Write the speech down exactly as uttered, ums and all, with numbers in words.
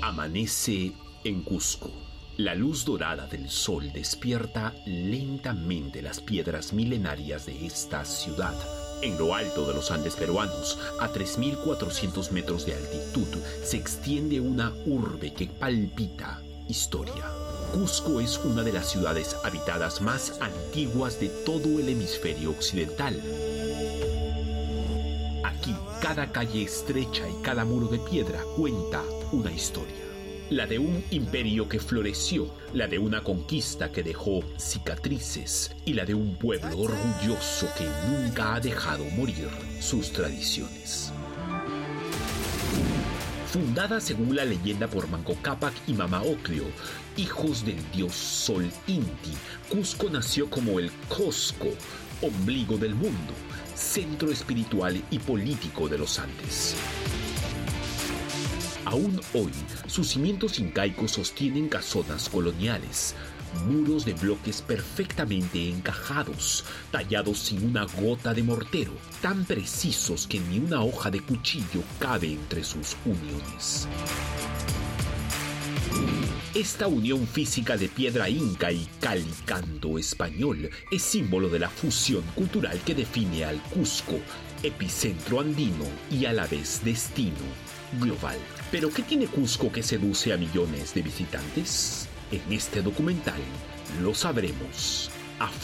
Amanece en Cusco. La luz dorada del sol despierta lentamente las piedras milenarias de esta ciudad. En lo alto de los Andes peruanos, a tres mil cuatrocientos metros de altitud, se extiende una urbe que palpita historia. Cusco es una de las ciudades habitadas más antiguas de todo el hemisferio occidental. Aquí, cada calle estrecha y cada muro de piedra cuenta una historia. La de un imperio que floreció, la de una conquista que dejó cicatrices y la de un pueblo orgulloso que nunca ha dejado morir sus tradiciones. Fundada según la leyenda por Manco Cápac y Mama Ocllo, hijos del dios Sol Inti, Cusco nació como el Cosco, ombligo del mundo, centro espiritual y político de los Andes. Aún hoy, sus cimientos incaicos sostienen casonas coloniales, muros de bloques perfectamente encajados, tallados sin una gota de mortero, tan precisos que ni una hoja de cuchillo cabe entre sus uniones. Esta unión física de piedra inca y calicanto español es símbolo de la fusión cultural que define al Cusco, epicentro andino y a la vez destino global. ¿Pero qué tiene Cusco que seduce a millones de visitantes? En este documental lo sabremos a fondo.